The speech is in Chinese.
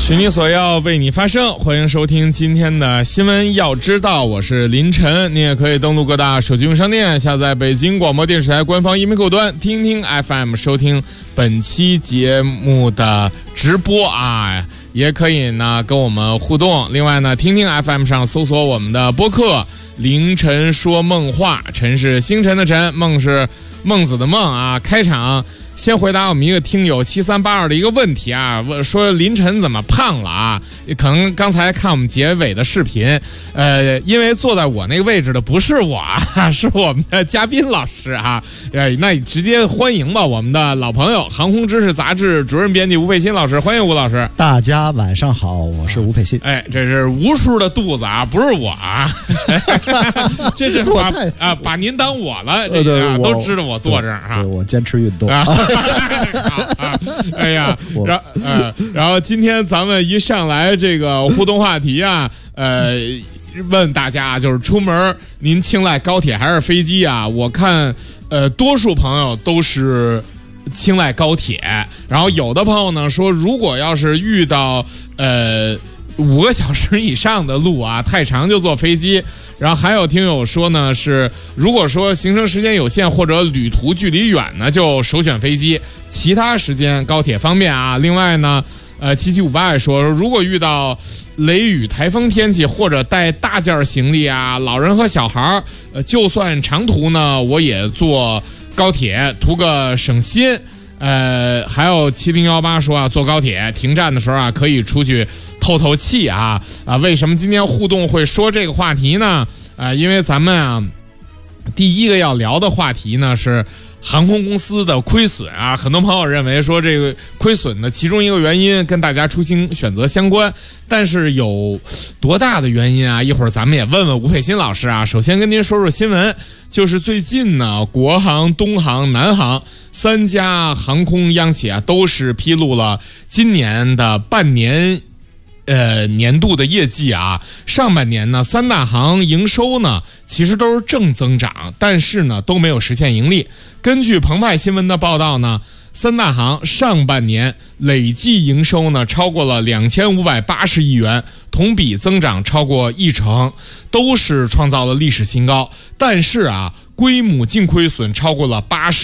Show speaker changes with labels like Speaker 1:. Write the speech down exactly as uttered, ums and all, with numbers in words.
Speaker 1: 寻你所要，为你发声。欢迎收听今天的新闻要知道，我是林晨。你也可以登录各大手机用商店，下载北京广播电视台官方音频客户端，听听 F M， 收听本期节目的直播啊。也可以呢跟我们互动。另外呢，听听 F M 上搜索我们的播客凌晨说梦话，晨是星辰的晨，梦是孟子的梦啊。开场先回答我们一个听友七三八二的一个问题啊，说凌晨怎么胖了啊？可能刚才看我们结尾的视频，呃，因为坐在我那个位置的不是我啊，是我们的嘉宾老师啊。呃，那直接欢迎吧，我们的老朋友，航空知识杂志主任编辑吴佩欣老师，欢迎吴老师。
Speaker 2: 大家晚上好，我是吴佩欣。
Speaker 1: 哎，这是吴叔的肚子啊，不是我啊，这是把啊把您当我了，这个、啊、都知道我坐这儿啊。
Speaker 2: 对，我坚持运动。
Speaker 1: 啊啊、哎呀，然呃，然后今天咱们一上来这个互动话题啊，呃，问大家就是出门您青睐高铁还是飞机啊？我看呃，多数朋友都是青睐高铁，然后有的朋友呢说，如果要是遇到呃五个小时以上的路啊，太长就坐飞机。然后还有听友说呢，是如果说行程时间有限或者旅途距离远呢，就首选飞机，其他时间高铁方便啊。另外呢，呃，七七五八也说，如果遇到雷雨、台风天气或者带大件行李啊，老人和小孩，呃，就算长途呢，我也坐高铁，图个省心。呃，还有七零一八说啊，坐高铁停站的时候啊，可以出去透透气啊啊！为什么今天互动会说这个话题呢？啊，因为咱们啊，第一个要聊的话题呢是航空公司的亏损啊。很多朋友认为说这个亏损的其中一个原因跟大家出行选择相关，但是有多大的原因啊？一会儿咱们也问问吴佩欣老师啊。首先跟您说说新闻，就是最近呢，国航、东航、南航三家航空央企啊，都是披露了今年的半年。呃，年度的业绩啊，上半年呢，三大行营收呢其实都是正增长，但是呢都没有实现盈利。根据澎湃新闻的报道呢，三大行上半年累计营收呢超过了两千五百八十亿元，同比增长超过一成，都是创造了历史新高。但是啊，规模净亏损超过了八十。